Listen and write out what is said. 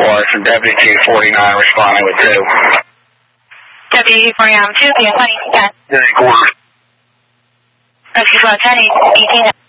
was, and Deputy 249 responding with 2. Deputy 249 2, be 1 10. 10 quarters. Rescue 10 18.